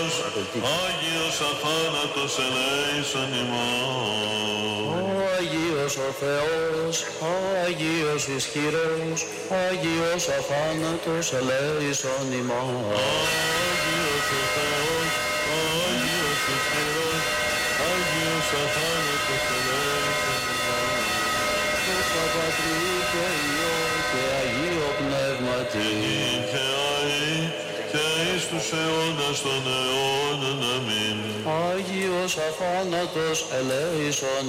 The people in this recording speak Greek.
Άγιος αθάνατος ελέησον ημών. Άγιος ο Θεός, Άγιος ισχυρός, Άγιος αθάνατος ελέησον ημών. Άγιος ο Θεός, Άγιος ισχυρός, Άγιος αθάνατος ελέησον ημών. Δόξα Πατρί και Υιό και Αγίο Πνεύματι. Και αεί και εις τους αιώνας των αιώνων. Αμήν. Άγιος αθάνατος ελέησον